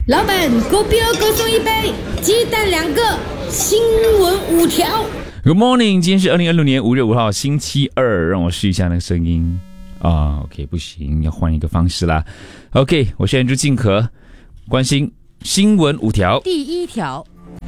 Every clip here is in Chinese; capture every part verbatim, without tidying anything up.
老板，狗标各送一杯，鸡蛋两个，新闻五条。 Good morning， 今天是二零二六年五月五号，星期二，让我试一下那个声音啊。OK， 不行，要换一个方式啦。OK， 我是安朱静可，关心新闻五条。 第一条。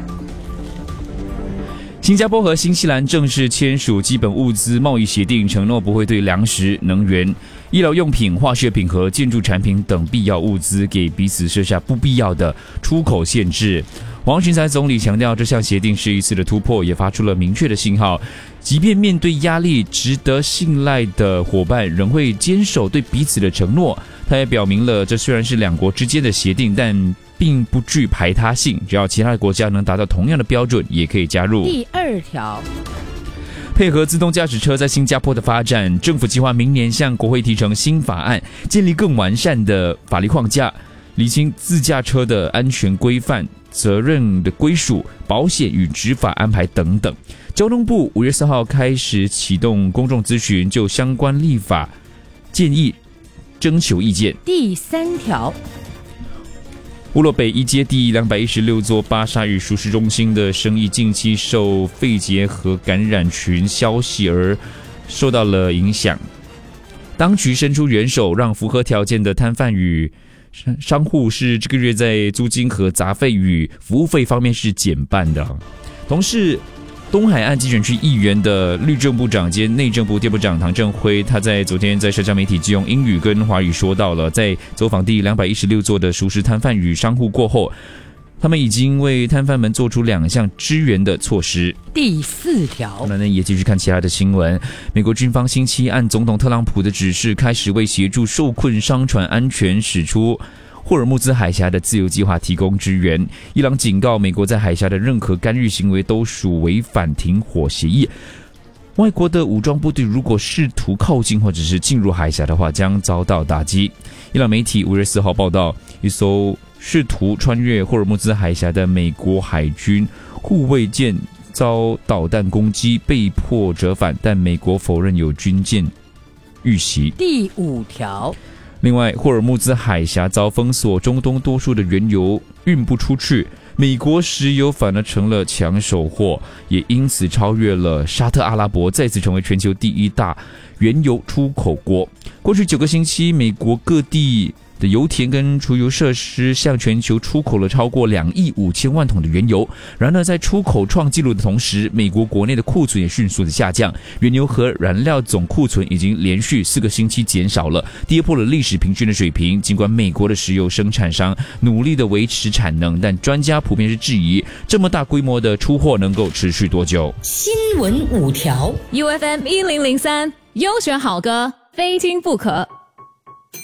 新加坡和新西兰正式签署基本物资贸易协定，承诺不会对粮食、能源、医疗用品、化学品和建筑产品等必要物资给彼此设下不必要的出口限制。黄循财总理强调，这项协定是一次的突破，也发出了明确的信号，即便面对压力，值得信赖的伙伴仍会坚守对彼此的承诺。他也表明了，这虽然是两国之间的协定，但并不具排他性，只要其他的国家能达到同样的标准，也可以加入。 第二条， 配合自动驾驶车在新加坡的发展，政府计划明年向国会提呈新法案，建立更完善的法律框架，厘清自驾车的安全规范、责任的归属、保险与执法安排等等。交通部五月四号开始启动公众咨询，就相关立法建议征求意见。 第三条， 乌洛北一街第两百一十六座巴沙与熟食中心的生意近期受肺结核感染群消息而受到了影响。当局伸出援手，让符合条件的摊贩与商户是这个月在租金和杂费与服务费方面是减半的。同时，东海岸集选区议员的律政部长兼内政部第部长唐正辉，他在昨天在社交媒体借用英语跟华语说到了，在走访第两百一十六座的熟食摊贩与商户过后，他们已经为摊贩们做出两项支援的措施。 第四条， 那呢也继续看其他的新闻。美国军方星期按总统特朗普的指示，开始为协助受困商船安全驶出霍尔木兹海峡的自由计划提供支援。伊朗警告，美国在海峡的任何干预行为都属违反停火协议。外国的武装部队如果试图靠近或者是进入海峡的话，将遭到打击。伊朗媒体五月四号报道，一艘试图穿越霍尔木兹海峡的美国海军护卫舰遭导弹攻击，被迫折返，但美国否认有军舰遇袭。 第五条， 另外，霍尔木兹海峡遭封锁，中东多数的原油运不出去，美国石油反而成了抢手货，也因此超越了沙特阿拉伯，再次成为全球第一大原油出口国。过去九个星期，美国各地的油田跟储油设施向全球出口了超过两亿五千万桶的原油。然而，在出口创纪录的同时，美国国内的库存也迅速的下降，原油和燃料总库存已经连续四个星期减少了，跌破了历史平均的水平。尽管美国的石油生产商努力的维持产能，但专家普遍是质疑这么大规模的出货能够持续多久。 新闻五条 ，U F M 一零零三，优选好歌，非听不可。